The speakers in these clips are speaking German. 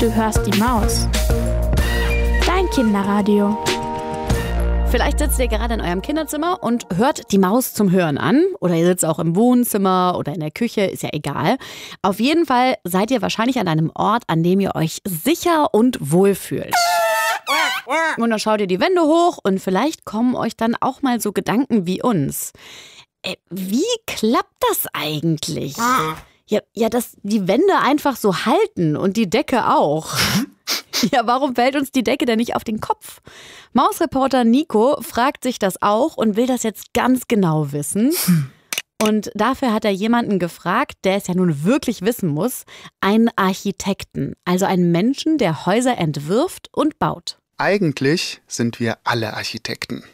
Du hörst die Maus. Dein Kinderradio. Vielleicht sitzt ihr gerade in eurem Kinderzimmer und hört die Maus zum Hören an. Oder ihr sitzt auch im Wohnzimmer oder in der Küche, ist ja egal. Auf jeden Fall seid ihr wahrscheinlich an einem Ort, an dem ihr euch sicher und wohl fühlt. Und dann schaut ihr die Wände hoch und vielleicht kommen euch dann auch mal so Gedanken wie uns. Wie klappt das eigentlich? Ja, dass die Wände einfach so halten und die Decke auch. Ja, warum fällt uns die Decke denn nicht auf den Kopf? Mausreporter Nico fragt sich das auch und will das jetzt ganz genau wissen. Und dafür hat er jemanden gefragt, der es ja nun wirklich wissen muss, einen Architekten, also einen Menschen, der Häuser entwirft und baut. Eigentlich sind wir alle Architekten.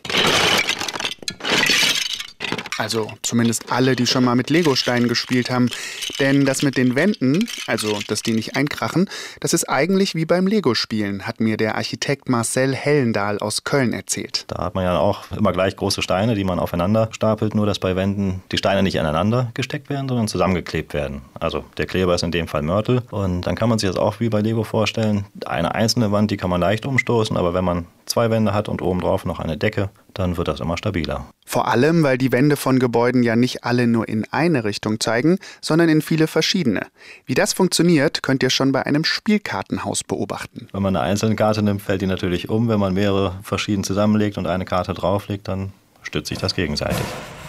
Also zumindest alle, die schon mal mit Legosteinen gespielt haben. Denn das mit den Wänden, also dass die nicht einkrachen, das ist eigentlich wie beim Lego-Spielen, hat mir der Architekt Marcel Hellendahl aus Köln erzählt. Da hat man ja auch immer gleich große Steine, die man aufeinander stapelt, nur dass bei Wänden die Steine nicht aneinander gesteckt werden, sondern zusammengeklebt werden. Also der Kleber ist in dem Fall Mörtel. Und dann kann man sich das auch wie bei Lego vorstellen. Eine einzelne Wand, die kann man leicht umstoßen, aber wenn man 2 Wände hat und obendrauf noch eine Decke, dann wird das immer stabiler. Vor allem, weil die Wände von Gebäuden ja nicht alle nur in eine Richtung zeigen, sondern in viele verschiedene. Wie das funktioniert, könnt ihr schon bei einem Spielkartenhaus beobachten. Wenn man eine einzelne Karte nimmt, fällt die natürlich um. Wenn man mehrere verschieden zusammenlegt und eine Karte drauflegt, dann stützt sich das gegenseitig.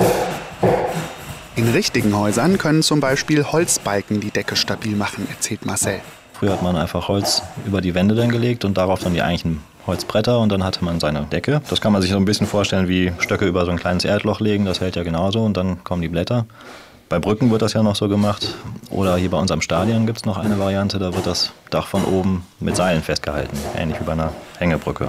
In richtigen Häusern können zum Beispiel Holzbalken die Decke stabil machen, erzählt Marcel. Früher hat man einfach Holz über die Wände dann gelegt und darauf dann die eigentlichen Holzbretter und dann hatte man seine Decke. Das kann man sich so ein bisschen vorstellen wie Stöcke über so ein kleines Erdloch legen, das hält ja genauso und dann kommen die Blätter. Bei Brücken wird das ja noch so gemacht. Oder hier bei unserem Stadion gibt es noch eine Variante, da wird das Dach von oben mit Seilen festgehalten, ähnlich wie bei einer Hängebrücke.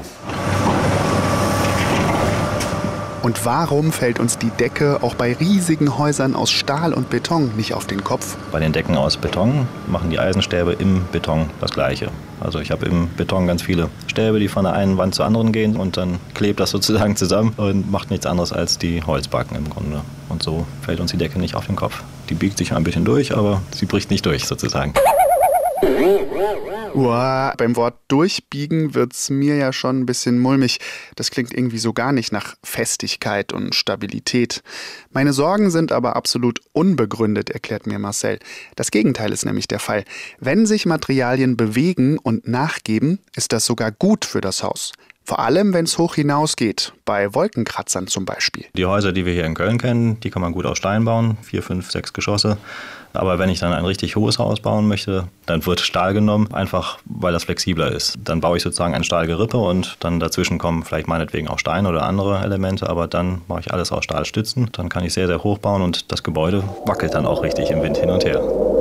Und warum fällt uns die Decke auch bei riesigen Häusern aus Stahl und Beton nicht auf den Kopf? Bei den Decken aus Beton machen die Eisenstäbe im Beton das Gleiche. Also ich habe im Beton ganz viele Stäbe, die von der einen Wand zur anderen gehen und dann klebt das sozusagen zusammen und macht nichts anderes als die Holzbalken im Grunde. Und so fällt uns die Decke nicht auf den Kopf. Die biegt sich ein bisschen durch, aber sie bricht nicht durch sozusagen. Uah, beim Wort durchbiegen wird's mir ja schon ein bisschen mulmig. Das klingt irgendwie so gar nicht nach Festigkeit und Stabilität. Meine Sorgen sind aber absolut unbegründet, erklärt mir Marcel. Das Gegenteil ist nämlich der Fall. Wenn sich Materialien bewegen und nachgeben, ist das sogar gut für das Haus. Vor allem, wenn es hoch hinausgeht, bei Wolkenkratzern zum Beispiel. Die Häuser, die wir hier in Köln kennen, die kann man gut aus Stein bauen, 4, 5, 6 Geschosse. Aber wenn ich dann ein richtig hohes Haus bauen möchte, dann wird Stahl genommen, einfach weil das flexibler ist. Dann baue ich sozusagen ein Stahlgerippe und dann dazwischen kommen vielleicht meinetwegen auch Steine oder andere Elemente, aber dann mache ich alles aus Stahlstützen. Dann kann ich sehr, sehr hoch bauen und das Gebäude wackelt dann auch richtig im Wind hin und her.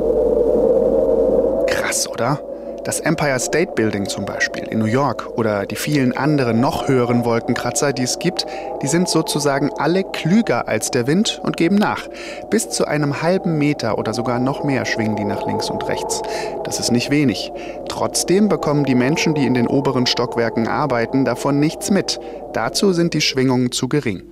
Krass, oder? Das Empire State Building zum Beispiel in New York oder die vielen anderen noch höheren Wolkenkratzer, die es gibt, die sind sozusagen alle klüger als der Wind und geben nach. Bis zu einem halben Meter oder sogar noch mehr schwingen die nach links und rechts. Das ist nicht wenig. Trotzdem bekommen die Menschen, die in den oberen Stockwerken arbeiten, davon nichts mit. Dazu sind die Schwingungen zu gering.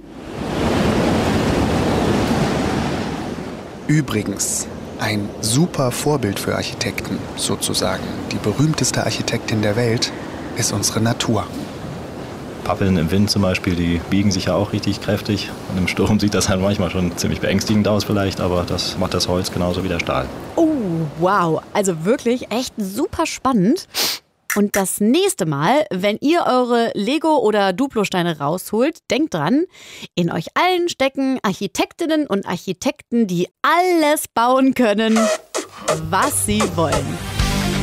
Übrigens, ein super Vorbild für Architekten, sozusagen. Die berühmteste Architektin der Welt ist unsere Natur. Pappeln im Wind zum Beispiel, die biegen sich ja auch richtig kräftig. Und im Sturm sieht das halt manchmal schon ziemlich beängstigend aus vielleicht, aber das macht das Holz genauso wie der Stahl. Oh, wow. Also wirklich echt super spannend. Und das nächste Mal, wenn ihr eure Lego- oder Duplo-Steine rausholt, denkt dran, in euch allen stecken Architektinnen und Architekten, die alles bauen können, was sie wollen.